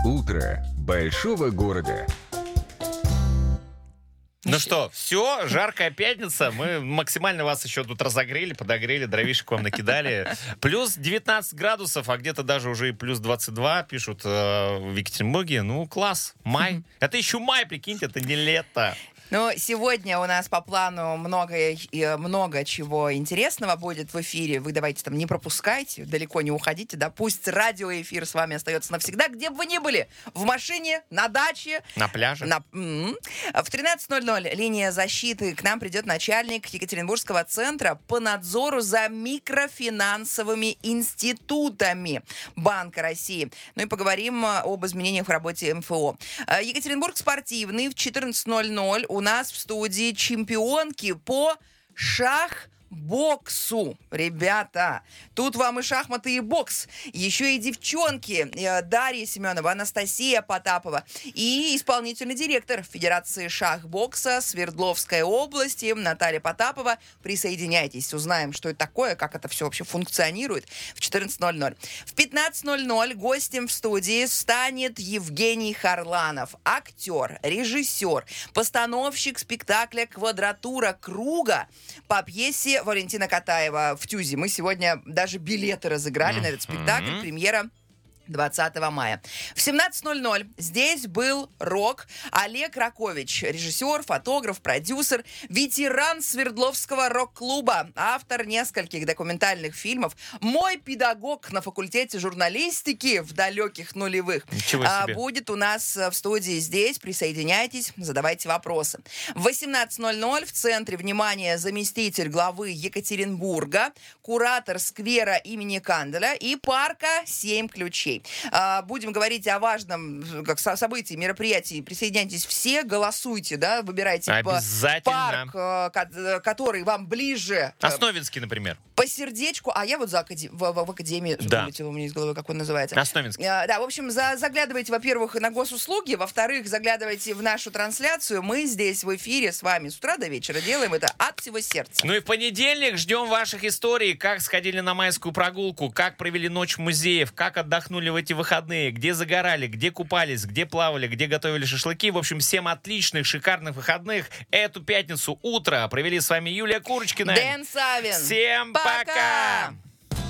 Утро большого города. Ну что, все, жаркая пятница. Мы максимально вас еще тут разогрели, подогрели, дровишек вам накидали. Плюс 19 градусов, а где-то даже уже и плюс 22, пишут в Екатеринбурге. Ну, класс, май. Это еще май, прикиньте, это не лето. Ну, сегодня у нас по плану много чего интересного будет в эфире. Вы давайте там не пропускайте, далеко не уходите, да. Пусть радиоэфир с вами остается навсегда, где бы вы ни были. В машине, на даче. На пляже. В 13:00 линия защиты. К нам придет начальник Екатеринбургского центра по надзору за микрофинансовыми институтами Банка России. Ну и поговорим об изменениях в работе МФО. Екатеринбург спортивный. В 14:00 у нас в студии чемпионки по шахбоксу. Ребята, тут вам и шахматы, и бокс. Еще и девчонки. Дарья Семенова, Анастасия Потапова и исполнительный директор Федерации шахбокса Свердловской области Наталья Потапова. Присоединяйтесь, узнаем, что это такое, как это все вообще функционирует в 14:00. В 15:00 гостем в студии станет Евгений Харланов, актер, режиссер, постановщик спектакля «Квадратура круга» по пьесе Валентина Катаева в ТЮЗе. Мы сегодня даже билеты разыграли на этот спектакль. Премьера 20 мая. В 17:00 здесь был рок. Олег Ракович, режиссер, фотограф, продюсер, ветеран Свердловского рок-клуба, автор нескольких документальных фильмов, мой педагог на факультете журналистики в далеких нулевых. Ничего себе. Будет у нас в студии здесь. Присоединяйтесь, задавайте вопросы. В 18:00 в центре внимания заместитель главы Екатеринбурга, куратор сквера имени Канделя и парка «7 ключей». Будем говорить о важном событии, мероприятии. Присоединяйтесь все, голосуйте, да, выбирайте парк, который вам ближе. Основинский, например. По сердечку. А я вот в академии вылетела у меня из головы, как он называется. Основинский. Да, в общем, заглядывайте, во-первых, на госуслуги, во-вторых, заглядывайте в нашу трансляцию. Мы здесь в эфире с вами с утра до вечера делаем это от всего сердца. Ну и в понедельник ждем ваших историй, как сходили на майскую прогулку, как провели ночь музеев, как отдохнули в эти выходные, где загорали, где купались, где плавали, где готовили шашлыки. В общем, всем отличных, шикарных выходных. Эту пятницу утро провели с вами Юлия Курочкина. Дэн Савин. Всем пока!